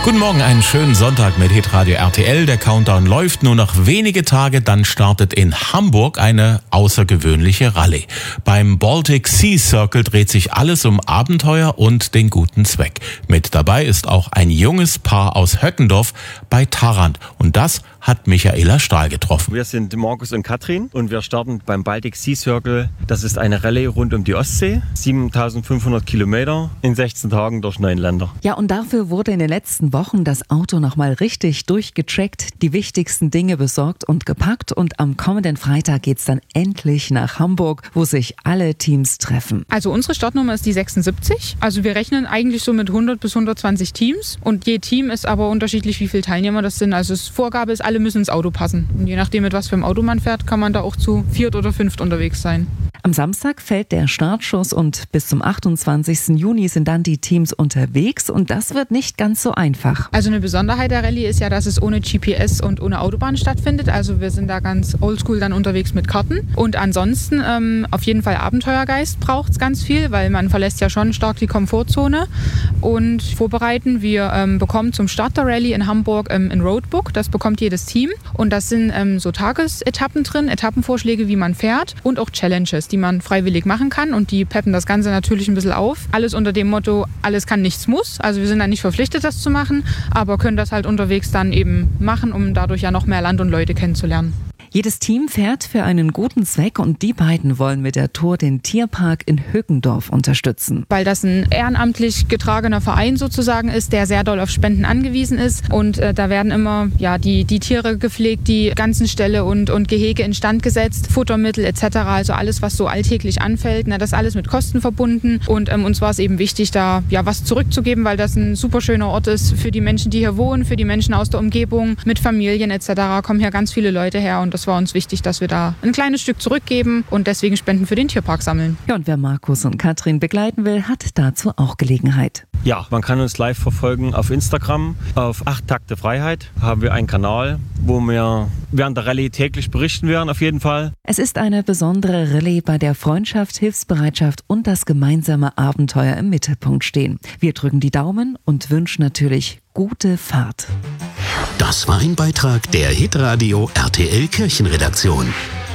Guten Morgen, einen schönen Sonntag mit Hitradio RTL. Der Countdown läuft nur noch wenige Tage, dann startet in Hamburg eine außergewöhnliche Rallye. Beim Baltic Sea Circle dreht sich alles um Abenteuer und den guten Zweck. Mit dabei ist auch ein junges Paar aus Höckendorf bei Tharand. Und das hat Michaela Stahl getroffen. Wir sind Markus und Katrin und wir starten beim Baltic Sea Circle. Das ist eine Rallye rund um die Ostsee. 7.500 Kilometer in 16 Tagen durch 9 Länder. Ja, und dafür wurde in den letzten Wochen das Auto nochmal richtig durchgecheckt, die wichtigsten Dinge besorgt und gepackt. Und am kommenden Freitag geht's dann endlich nach Hamburg, wo sich alle Teams treffen. Also unsere Startnummer ist die 76. Also wir rechnen eigentlich so mit 100 bis 120 Teams. Und je Team ist aber unterschiedlich, wie viele Teilnehmer das sind. Also das Vorgabe ist, alle müssen ins Auto passen. Und je nachdem, mit was für einem Auto man fährt, kann man da auch zu 4 oder 5 unterwegs sein. Am Samstag fällt der Startschuss und bis zum 28. Juni sind dann die Teams unterwegs und das wird nicht ganz so einfach. Also eine Besonderheit der Rallye ist ja, dass es ohne GPS und ohne Autobahn stattfindet. Also wir sind da ganz oldschool dann unterwegs mit Karten. Und ansonsten auf jeden Fall Abenteuergeist braucht es ganz viel, weil man verlässt ja schon stark die Komfortzone. Und vorbereiten, wir bekommen zum Start der Rallye in Hamburg ein Roadbook, das bekommt jedes Team. Und das sind so Tagesetappen drin, Etappenvorschläge, wie man fährt und auch Challenges, die man freiwillig machen kann und die peppen das Ganze natürlich ein bisschen auf. Alles unter dem Motto, alles kann, nichts muss. Also wir sind da nicht verpflichtet, das zu machen, aber können das halt unterwegs dann eben machen, um dadurch ja noch mehr Land und Leute kennenzulernen. Jedes Team fährt für einen guten Zweck und die beiden wollen mit der Tour den Tierpark in Höckendorf unterstützen. Weil das ein ehrenamtlich getragener Verein sozusagen ist, der sehr doll auf Spenden angewiesen ist und da werden immer die Tiere gepflegt, die ganzen Ställe und Gehege instand gesetzt, Futtermittel etc., also alles, was so alltäglich anfällt, das ist alles mit Kosten verbunden und uns war es eben wichtig, da was zurückzugeben, weil das ein super schöner Ort ist für die Menschen, die hier wohnen, für die Menschen aus der Umgebung, mit Familien etc., kommen hier ganz viele Leute her und das war uns wichtig, dass wir da ein kleines Stück zurückgeben und deswegen Spenden für den Tierpark sammeln. Ja, und wer Markus und Katrin begleiten will, hat dazu auch Gelegenheit. Ja, man kann uns live verfolgen auf Instagram. Auf 8 Takte Freiheit haben wir einen Kanal, wo wir während der Rallye täglich berichten werden, auf jeden Fall. Es ist eine besondere Rallye, bei der Freundschaft, Hilfsbereitschaft und das gemeinsame Abenteuer im Mittelpunkt stehen. Wir drücken die Daumen und wünschen natürlich gute Fahrt. Das war ein Beitrag der Hitradio RTL Kirchenredaktion.